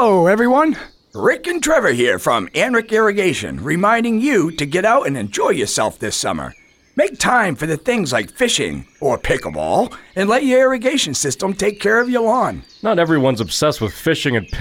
Hello, everyone. Rick and Trevor here from Anric Irrigation, reminding you to get out and enjoy yourself this summer. Make time for the things like fishing or pickleball and let your irrigation system take care of your lawn. Not everyone's obsessed with fishing and